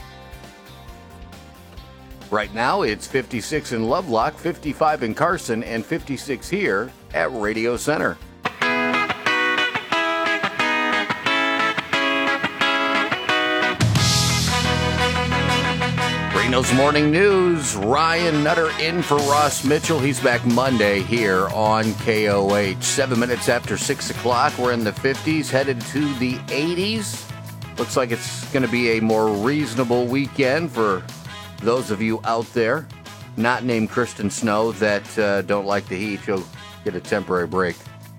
Speaker 2: Right now, it's fifty-six in Lovelock, fifty-five in Carson, and fifty-six here at Radio Center. Reno's Morning News. Ryan Nutter in for Ross Mitchell. He's back Monday here on K O H. Seven minutes after six o'clock. We're in the fifties, headed to the eighties. Looks like it's going to be a more reasonable weekend for those of you out there not named Kristen Snow that uh, don't like the heat. You'll get a temporary break.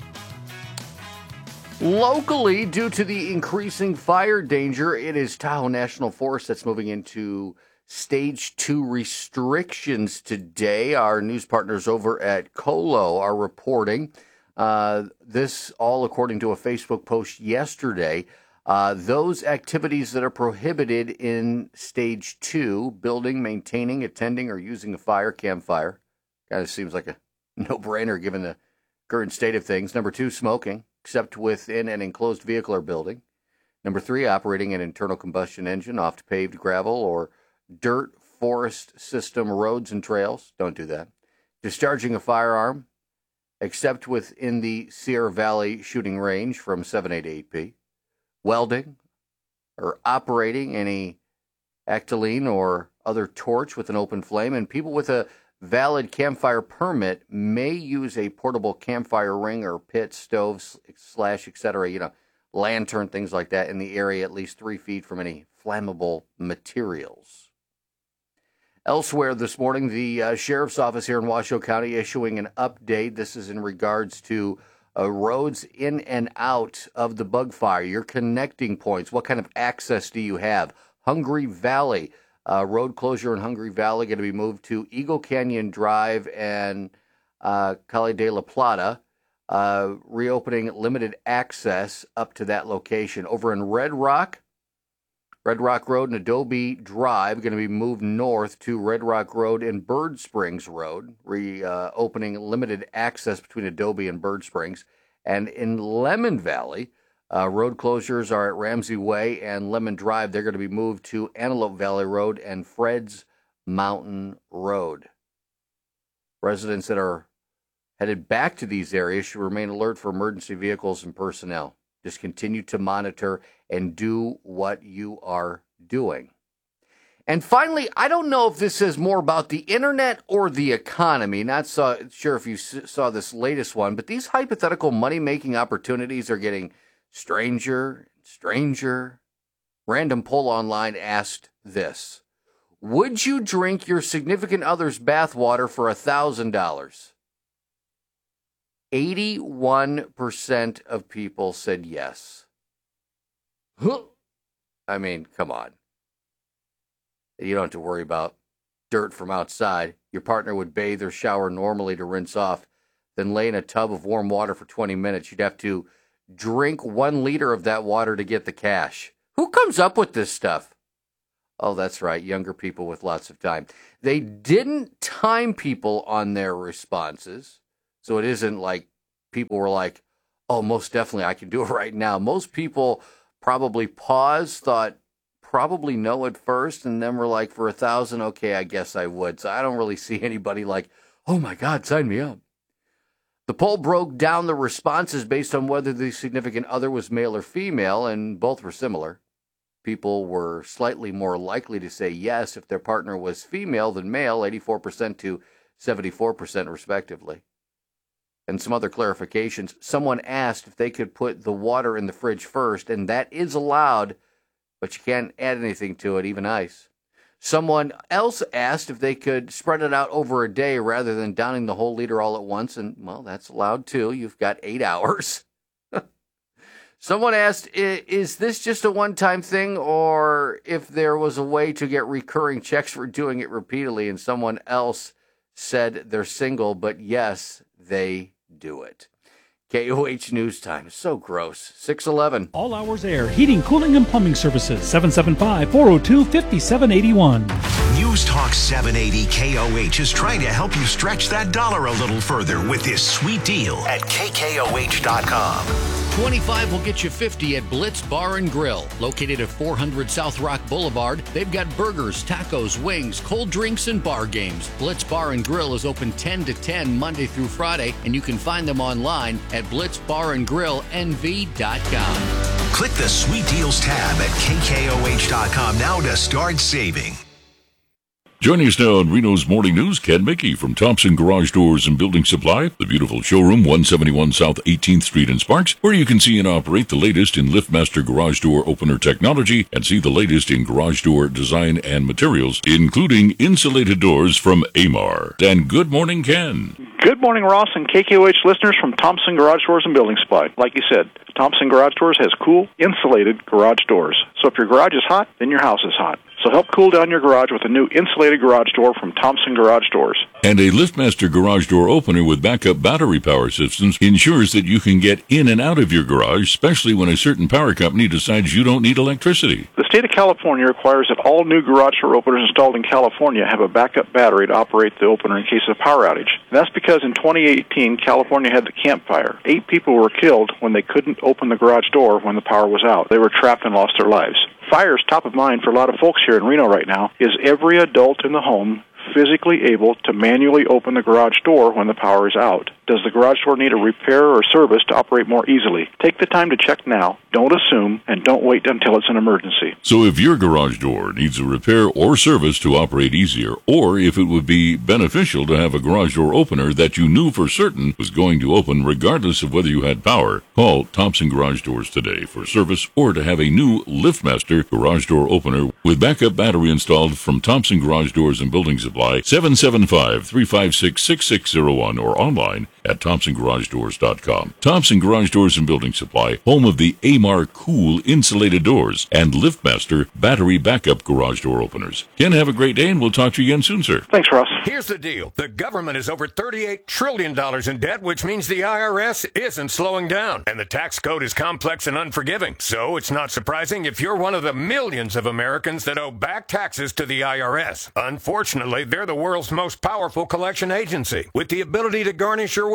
Speaker 2: Locally, due to the increasing fire danger, it is Tahoe National Forest that's moving into Stage two restrictions today. Our news partners over at Colo are reporting uh, this all according to a Facebook post yesterday. Uh, those activities that are prohibited in Stage two, building, maintaining, attending, or using a fire, campfire, kind of seems like a no-brainer given the current state of things. Number two, smoking, except within an enclosed vehicle or building. Number three, operating an internal combustion engine off paved gravel or dirt, forest system, roads, and trails. Don't do that. Discharging a firearm, except within the Sierra Valley shooting range from seven A to eight P. Welding, or operating any acetylene or other torch with an open flame. And people with a valid campfire permit may use a portable campfire ring or pit, stove, slash, et cetera, you know, lantern, things like that, in the area at least three feet from any flammable materials. Elsewhere this morning, the uh, Sheriff's Office here in Washoe County issuing an update. This is in regards to uh, roads in and out of the bug fire, your connecting points. What kind of access do you have? Hungry Valley, uh, road closure in Hungry Valley going to be moved to Eagle Canyon Drive and uh, Calle de la Plata, uh, reopening limited access up to that location. Over in Red Rock, Red Rock Road and Adobe Drive going to be moved north to Red Rock Road and Bird Springs Road, reopening uh, limited access between Adobe and Bird Springs. And in Lemon Valley, uh, road closures are at Ramsey Way and Lemon Drive. They're going to be moved to Antelope Valley Road and Fred's Mountain Road. Residents that are headed back to these areas should remain alert for emergency vehicles and personnel. Just continue to monitor and do what you are doing. And finally, I don't know if this says more about the internet or the economy. Not so sure if you saw this latest one, but these hypothetical money-making opportunities are getting stranger and stranger. Random poll online asked this: would you drink your significant other's bathwater for one thousand dollars? eighty-one percent of people said yes. I mean, come on. You don't have to worry about dirt from outside. Your partner would bathe or shower normally to rinse off, then lay in a tub of warm water for twenty minutes. You'd have to drink one liter of that water to get the cash. Who comes up with this stuff? Oh, that's right, younger people with lots of time. They didn't time people on their responses, so it isn't like people were like, oh, most definitely I can do it right now. Most people probably paused, thought, probably no at first, and then we're like, for a thousand, okay, I guess I would. So I don't really see anybody like, oh my God, sign me up. The poll broke down the responses based on whether the significant other was male or female, and both were similar. People were slightly more likely to say yes if their partner was female than male, eighty-four percent to seventy-four percent respectively. And some other clarifications. Someone asked if they could put the water in the fridge first, and that is allowed, but you can't add anything to it, even ice. Someone else asked if they could spread it out over a day rather than downing the whole liter all at once, and, well, that's allowed too. You've got eight hours. Someone asked, is this just a one-time thing, or if there was a way to get recurring checks for doing it repeatedly? And someone else said they're single, but yes, they do it. K O H News Time. So gross. six eleven.
Speaker 15: All Hours Air Heating, Cooling, and Plumbing Services. seven seven five, four oh two, five seven eight one.
Speaker 11: News Talk seven eighty K O H is trying to help you stretch that dollar a little further with this sweet deal at K K O H dot com.
Speaker 2: twenty-five will get you fifty at Blitz Bar and Grill. Located at four hundred South Rock Boulevard, they've got burgers, tacos, wings, cold drinks, and bar games. Blitz Bar and Grill is open ten to ten Monday through Friday, and you can find them online at blitz bar and grill n v dot com.
Speaker 11: Click the Sweet Deals tab at K K O H dot com now to start saving.
Speaker 7: Joining us now on Reno's Morning News, Ken Mickey from Thompson Garage Doors and Building Supply, the beautiful showroom, one seventy-one South eighteenth Street in Sparks, where you can see and operate the latest in LiftMaster garage door opener technology and see the latest in garage door design and materials, including insulated doors from Amar. And good morning, Ken.
Speaker 13: Good morning, Ross and K K O H listeners from Thompson Garage Doors and Building Supply. Like you said, Thompson Garage Doors has cool, insulated garage doors. So if your garage is hot, then your house is hot. So help cool down your garage with a new insulated garage door from Thompson Garage Doors.
Speaker 7: And a LiftMaster garage door opener with backup battery power systems ensures that you can get in and out of your garage, especially when a certain power company decides you don't need electricity.
Speaker 13: The state of California requires that all new garage door openers installed in California have a backup battery to operate the opener in case of power outage. And that's because in twenty eighteen, California had the Camp Fire. Eight people were killed when they couldn't open the garage door when the power was out. They were trapped and lost their lives. Fire is top of mind for a lot of folks here in Reno right now. Is every adult in the home physically able to manually open the garage door when the power is out? Does the garage door need a repair or service to operate more easily? Take the time to check now. Don't assume, and don't wait until it's an emergency.
Speaker 7: So if your garage door needs a repair or service to operate easier, or if it would be beneficial to have a garage door opener that you knew for certain was going to open regardless of whether you had power, call Thompson Garage Doors today for service or to have a new LiftMaster garage door opener with backup battery installed from Thompson Garage Doors and Building Supply, seven seven five, three five six, six six zero one, or online at thompson garage doors dot com. Thompson Garage Doors and Building Supply, home of the Amar Cool insulated doors and LiftMaster battery backup garage door openers. Ken, have a great day, and we'll talk to you again soon, sir.
Speaker 13: Thanks, Ross.
Speaker 14: Here's the deal. The government is over thirty-eight trillion dollars in debt, which means the I R S isn't slowing down. And the tax code is complex and unforgiving. So it's not surprising if you're one of the millions of Americans that owe back taxes to the I R S. Unfortunately, they're the world's most powerful collection agency, with the ability to garnish your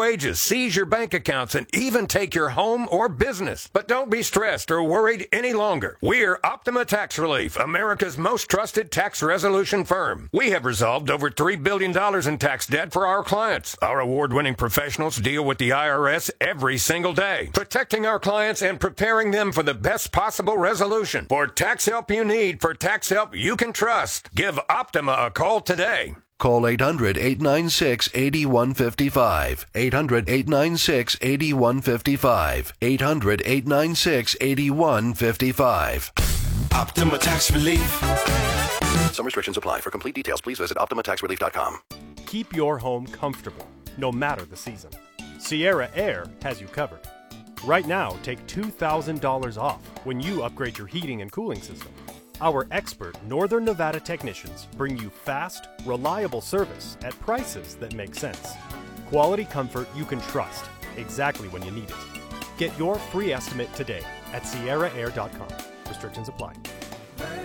Speaker 14: wages, seize your bank accounts, and even take your home or business. But don't be stressed or worried any longer. We're Optima Tax Relief, America's most trusted tax resolution firm. We have resolved over three billion dollars in tax debt for our clients. Our award-winning professionals deal with the I R S every single day, protecting our clients and preparing them for the best possible resolution. For tax help you need, for tax help you can trust, give Optima a call today.
Speaker 16: Call eight hundred, eight nine six, eight one five five. eight hundred, eight nine six, eight one five five. eight hundred, eight nine six, eight one five five.
Speaker 11: Optima Tax Relief.
Speaker 16: Some restrictions apply. For complete details, please visit optima tax relief dot com.
Speaker 17: Keep your home comfortable, no matter the season. Sierra Air has you covered. Right now, take two thousand dollars off when you upgrade your heating and cooling system. Our expert Northern Nevada technicians bring you fast, reliable service at prices that make sense. Quality comfort you can trust, exactly when you need it. Get your free estimate today at sierra air dot com. Restrictions apply.